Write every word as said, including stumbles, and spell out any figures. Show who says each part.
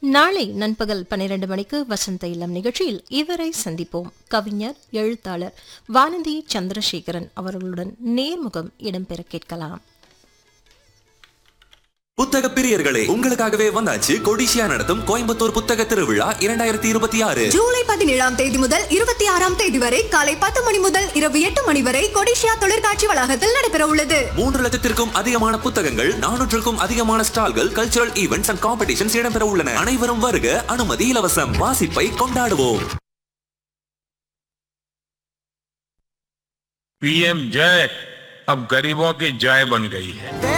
Speaker 1: நாளை நண்பகல் பன்னிரண்டு மணிக்கு வசந்த இல்லம் நிகழ்ச்சியில் இவரை சந்திப்போம். கவிஞர், எழுத்தாளர் வானதி சந்திரசேகரன் அவர்களுடன் நேர்முகம் இடம்பெற கேட்கலாம்.
Speaker 2: புத்தக பிரியர்களே, உங்களுக்காகவே வந்தாச்சு கொடிசியா நடத்தும் கோயம்புத்தூர் புத்தக திருவிழா இரண்டாயிரத்தி இருபத்தி ஆறு.
Speaker 3: ஜூலை பதினேழாம் தேதி முதல் இருபத்தி ஆறாம் தேதி வரை காலை பத்து மணி முதல் இரவு எட்டு மணி வரை கொடிசியா தொழிற்காட்சி வளாகத்தில் நடைபெற உள்ளது.
Speaker 2: மூன்று லட்சத்திற்கும் அதிகமான புத்தகங்கள், நானூற்றுக்கும் அதிகமான ஸ்டால்கள், கல்ச்சுரல் ஈவென்ட்ஸ் அண்ட் காம்படிஷன்ஸ் இடம்பெற உள்ளன. அனைவரும் வருக, அனுமதி இலவசம். வாசிப்பை கொண்டாடுவோம்.
Speaker 4: पीएम जय अब गरीबों की जय बन गई है.